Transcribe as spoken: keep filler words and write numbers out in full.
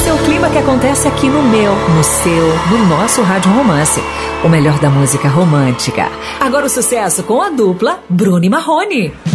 seu clima que acontece aqui no meu, no seu, no nosso Rádio Romance. O melhor da música romântica. Agora o sucesso com a dupla Bruno e Marrone.